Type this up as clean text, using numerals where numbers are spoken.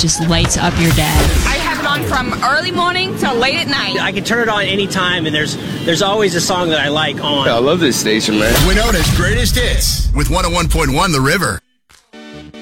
just lights up your day. I have it on from early morning till late at night. I can turn it on anytime, and there's always a song that I like on. Yeah, I love this station, man. Winona's Greatest Hits with 101.1 The River.